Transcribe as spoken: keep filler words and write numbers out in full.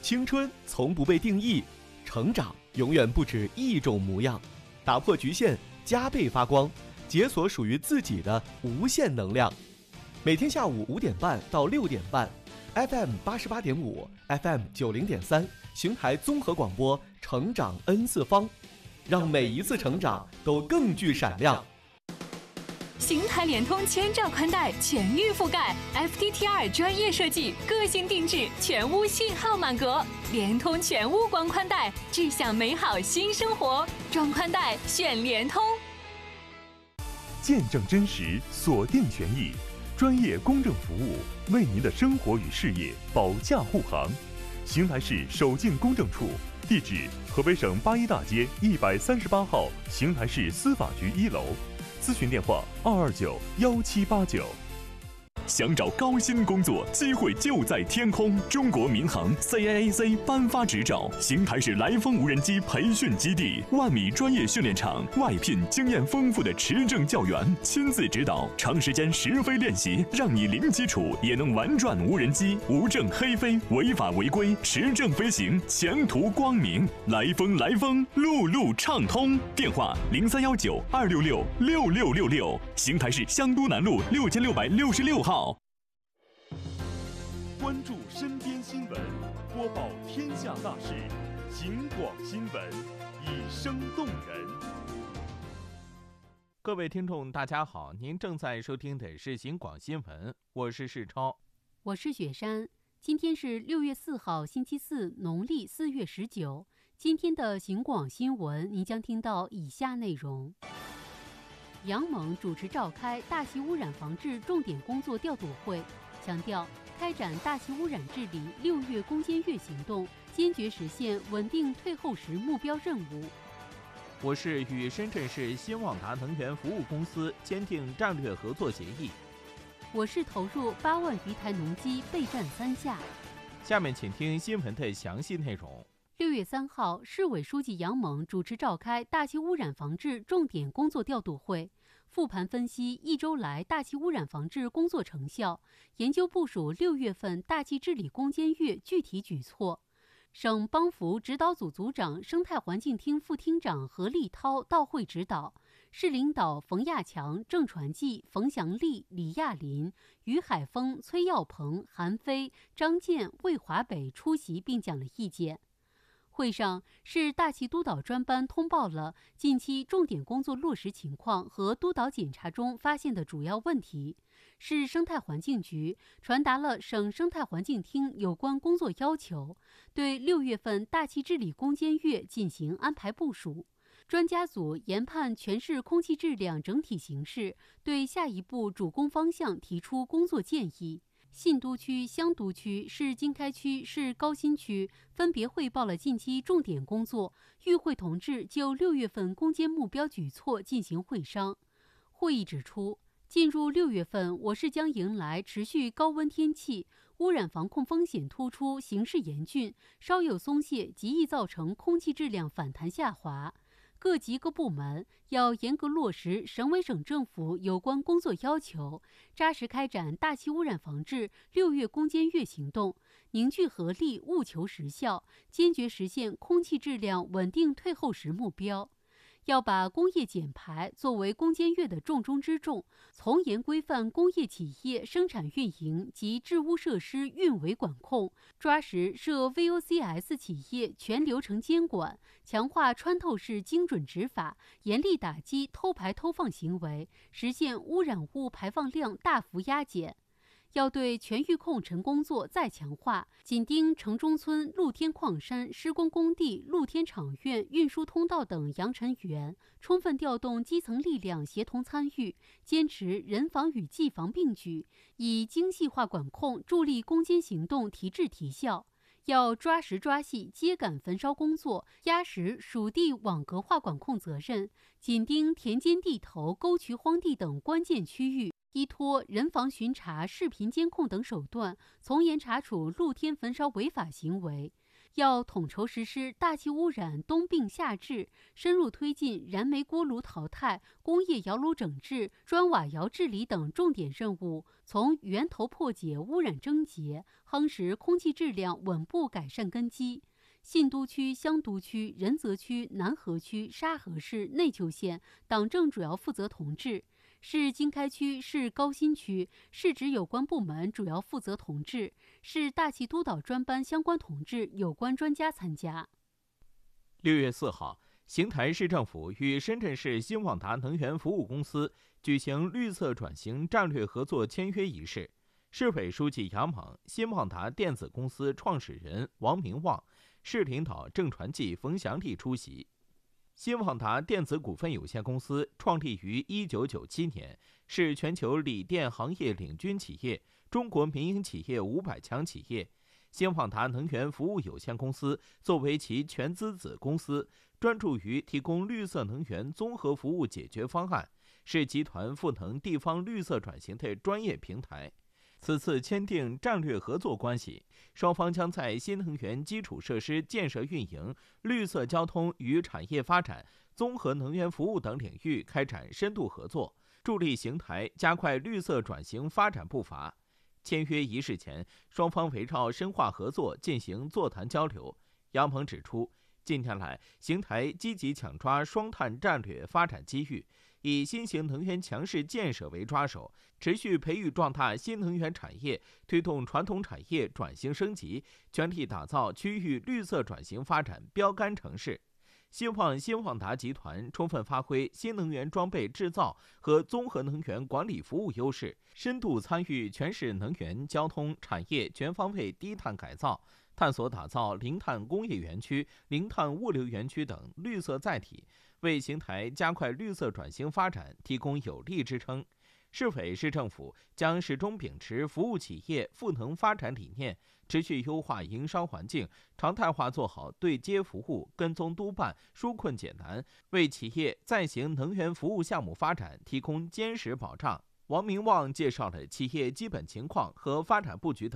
青春从不被定义，成长永远不止一种模样。打破局限，加倍发光，解锁属于自己的无限能量。每天下午五点半到六点半 ，F M 八十八点五 ，F M 九零点三，邢台综合广播，成长 N 次方，让每一次成长都更具闪亮。 邢台联通千兆宽带全域覆盖 ，F T T R 专业设计，个性定制，全屋信号满格，联通全屋光宽带，志向美好新生活，装宽带选联通。 见证真实，锁定权益，专业公证服务，为您的生活与事业保驾护航。邢台市首进公证处，地址：河北省八一大街一百三十八号邢台市司法局一楼。咨询电话：二二九幺七八九。想找高薪工作，机会就在天空。中国民航 C A A C 颁发执照，邢台市来风无人机培训基地，万米专业训练场，外聘经验丰富的持证教员，亲自指导，长时间实飞练习，让你零基础也能玩转无人机，无证黑飞，违法违规，持证飞行，前途光明。来风来风，路路畅通。电话：零三幺九二六六六六六六，邢台市香都南路六千六百六十六号。关注身边新闻，播报天下大事，警广新闻，以声动人。 各位听众大家好，您正在收听的是警广新闻，我是世超， 我是雪山。今天是六月四号星期四，农历四月十九。今天的警广新闻您将听到以下内容：杨猛主持召开大气污染防治重点工作调度会，强调开展大气污染治理六月攻坚月行动，坚决实现稳定退后时目标任务。 我是与深圳市新旺达能源服务公司签订战略合作协议。 我是投入八万余台农机备战三下。 下面请听新闻的详细内容。 六月三号，市委书记杨猛主持召开大气污染防治重点工作调度会，复盘分析一周来大气污染防治工作成效，研究部署六月份大气治理攻坚月具体举措。省帮扶指导组组长、生态环境厅副厅长何立涛到会指导，市领导冯亚强、郑传纪、冯祥利、李亚林、于海峰、崔耀鹏、韩飞、张健、魏华北出席并讲了意见。会上，市大气督导专班通报了近期重点工作落实情况和督导检查中发现的主要问题。市生态环境局传达了省生态环境厅有关工作要求，对六月份大气治理攻坚月进行安排部署。专家组研判全市空气质量整体形势，对下一步主攻方向提出工作建议。信都区、香都区、市经开区、市高新区分别汇报了近期重点工作，与会同志就六月份攻坚目标举措进行会商。会议指出，进入六月份，我市将迎来持续高温天气，污染防控风险突出，形势严峻，稍有松懈极易造成空气质量反弹下滑。各级各部门要严格落实省委省政府有关工作要求，扎实开展大气污染防治六月攻坚月行动，凝聚合力，务求实效，坚决实现空气质量稳定退后时目标。要把工业减排作为攻坚月的重中之重，从严规范工业企业生产运营及治污设施运维管控，抓实涉 V O C S 企业全流程监管，强化穿透式精准执法，严厉打击偷排偷放行为，实现污染物排放量大幅压减。要对全域控尘工作再强化，紧盯城中村露天矿山、施工工地、露天场院、运输通道等扬尘源，充分调动基层力量协同参与，坚持人防与技防并举，以精细化管控助力攻坚行动提质提效。要抓实抓细秸秆焚烧工作，压实属地网格化管控责任，紧盯田间地头、沟渠荒地等关键区域，依托人防巡查、视频监控等手段，从严查处露天焚烧违法行为。 要统筹实施大气污染冬病夏治，深入推进燃煤锅炉淘汰、工业窑炉整治、砖瓦窑治理等重点任务，从源头破解污染症结，夯实空气质量稳步改善根基。信都区、香都区、仁泽区、南河区、沙河市、内丘县党政主要负责同志，市经开区、市高新区市直有关部门主要负责同志，市大气督导专班相关同志、有关专家参加。 六月四号，邢台市政府与深圳市新旺达能源服务公司举行绿色转型战略合作签约仪式。市委书记杨猛、新旺达电子公司创始人王明旺、市领导郑传纪、冯祥立出席。新旺达电子股份有限公司创立于一九九七年，是全球锂电行业领军企业，中国民营企业五百强企业。新旺达能源服务有限公司作为其全资子公司，专注于提供绿色能源综合服务解决方案，是集团赋能地方绿色转型的专业平台。此次签订战略合作关系，双方将在新能源基础设施建设运营、绿色交通与产业发展、综合能源服务等领域开展深度合作，助力邢台加快绿色转型发展步伐。签约仪式前，双方围绕深化合作进行座谈交流。杨鹏指出，近年来，邢台积极抢抓双碳战略发展机遇，以新型能源强势建设为抓手，持续培育壮大新能源产业，推动传统产业转型升级，全力打造区域绿色转型发展标杆城市。希望新旺达集团充分发挥新能源装备制造和综合能源管理服务优势，深度参与全市能源、交通、产业全方位低碳改造，探索打造零碳工业园区、零碳物流园区等绿色载体，为邢台加快绿色转型发展提供有力支撑。市委市政府将始终秉持服务企业赋能发展理念，持续优化营商环境，常态化做好对接服务、跟踪督办、纾困解难，为企业再行能源服务项目发展提供坚实保障。王明旺介绍了企业基本情况和发展布局等